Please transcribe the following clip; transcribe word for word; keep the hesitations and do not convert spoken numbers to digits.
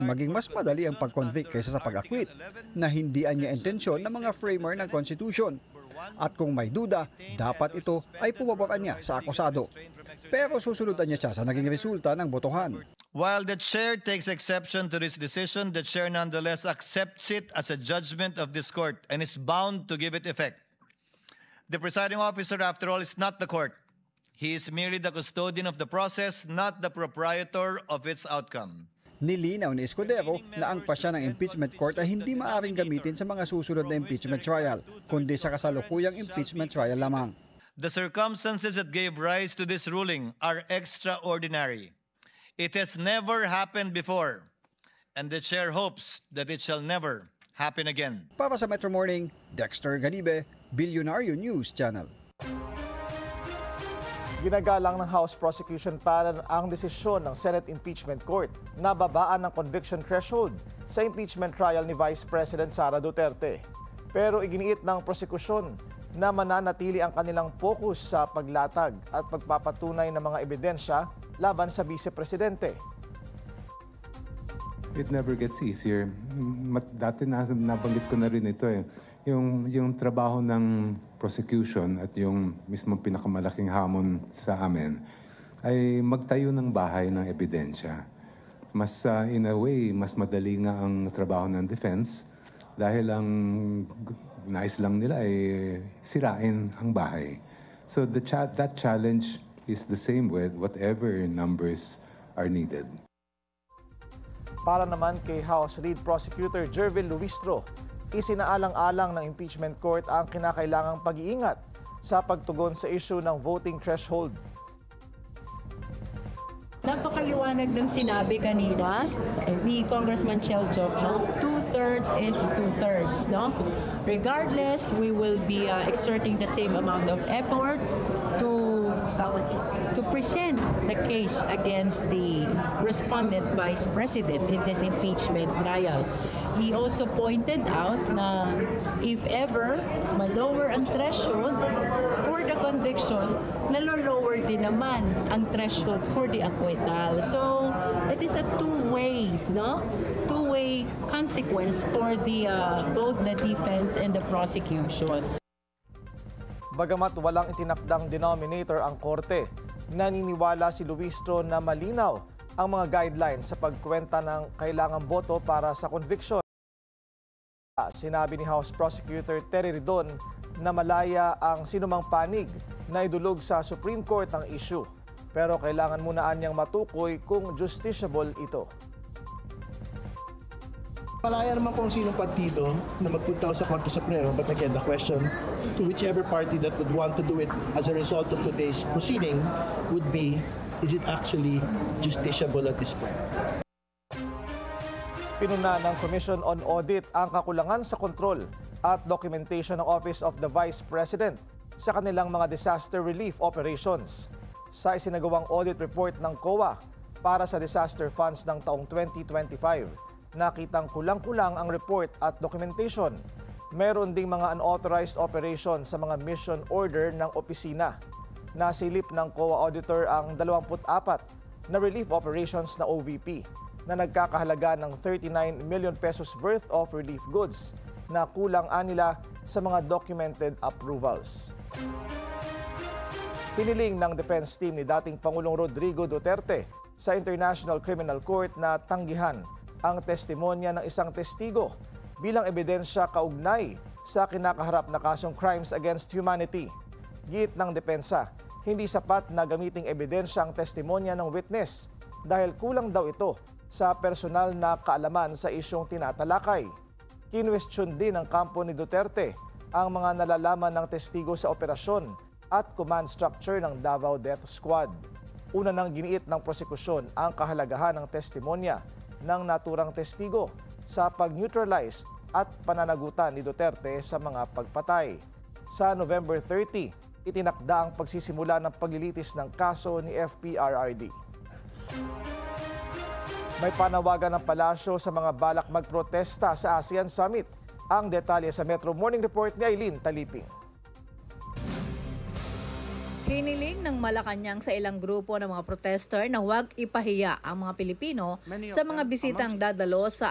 maging mas madali ang pag-convict kaysa sa pag-acquit na hindi anya intensyon ng mga framer ng Constitution. At kung may duda, dapat ito ay pumababa niya sa akusado. Pero susunod niya siya sa naging resulta ng botohan. While the chair takes exception to this decision, the chair nonetheless accepts it as a judgment of this court and is bound to give it effect. The presiding officer, after all, is not the court. He is merely the custodian of the process, not the proprietor of its outcome. Nilinaw ni Escudero na ang pasya ng impeachment court ay hindi maaaring gamitin sa mga susunod na impeachment trial, kundi sa kasalukuyang impeachment trial lamang. The circumstances that gave rise to this ruling are extraordinary. It has never happened before, and the chair hopes that it shall never happen again. Para sa Metro Morning, Dexter Ganibe, Bilyonaryo News Channel. Ginagalang ng House Prosecution Panel ang desisyon ng Senate Impeachment Court na babaan ng conviction threshold sa impeachment trial ni Vice President Sara Duterte. Pero iginiit ng prosekusyon na mananatili ang kanilang focus sa paglatag at pagpapatunay ng mga ebidensya laban sa Vice Presidente. It never gets easier. Mat- Dati na, nabanggit ko na rin ito eh. Yung, yung trabaho ng prosecution at yung mismo pinakamalaking hamon sa amin ay magtayo ng bahay ng ebidensya. Mas uh, in a way, mas madali nga ang trabaho ng defense dahil ang nais lang nila ay sirain ang bahay. So the cha- that challenge is the same with whatever numbers are needed. Para naman kay House Lead Prosecutor Jervil Luistro, isinaalang-alang ng impeachment court ang kinakailangang pag-iingat sa pagtugon sa issue ng voting threshold. Napakaliwanag ng sinabi kanina ni Congressman Chel Jokno, two-thirds is two-thirds. No? Regardless, we will be uh, exerting the same amount of effort to, to present the case against the respondent Vice President in this impeachment trial. He also pointed out na if ever ma-lower ang threshold for the conviction, nalo-lower din naman ang threshold for the acquittal. So, it is a two-way, no? Two-way consequence for the uh, both the defense and the prosecution. Bagamat walang itinakdang denominator ang korte, naniniwala si Luistro na malinaw ang mga guidelines sa pagkwenta ng kailangang boto para sa conviction. Sinabi ni House Prosecutor Terry Ridon na malaya ang sinumang panig na idulog sa Supreme Court ang issue. Pero kailangan muna niyang matukoy kung justiciable ito. Malaya naman kung sinong partido na magpunta sa Korte Suprema, but again, the question to whichever party that would want to do it as a result of today's proceeding would be, is it actually justiciable at this point? Pinuna ng Commission on Audit ang kakulangan sa kontrol at documentation ng Office of the Vice President sa kanilang mga disaster relief operations. Sa isinagawang audit report ng C O A para sa disaster funds ng taong twenty twenty-five, nakitang kulang-kulang ang report at documentation. Meron ding mga unauthorized operations sa mga mission order ng opisina. Nasilip ng C O A auditor ang dalawampu't apat na relief operations na O V P na nagkakahalaga ng thirty-nine million pesos worth of relief goods na kulang anila sa mga documented approvals. Piniling ng defense team ni dating Pangulong Rodrigo Duterte sa International Criminal Court na tanggihan ang testimonya ng isang testigo bilang ebidensya kaugnay sa kinakaharap na kasong crimes against humanity. Giit ng depensa, hindi sapat na gamiting ebidensya ang testimonya ng witness dahil kulang daw ito sa personal na kaalaman sa isyong tinatalakay. Kinwestiyon din ng kampo ni Duterte ang mga nalalaman ng testigo sa operasyon at command structure ng Davao Death Squad. Una nang giniit ng prosekusyon ang kahalagahan ng testimonya ng naturang testigo sa pag-neutralize at pananagutan ni Duterte sa mga pagpatay. Sa November thirty, itinakda ang pagsisimula ng paglilitis ng kaso ni F P R R D. May panawagan ng palasyo sa mga balak magprotesta sa ASEAN Summit. Ang detalye sa Metro Morning Report ni Aileen Taliping. Hiniling ng Malacanang sa ilang grupo ng mga protester na huwag ipahiya ang mga Pilipino sa mga bisitang dadalo sa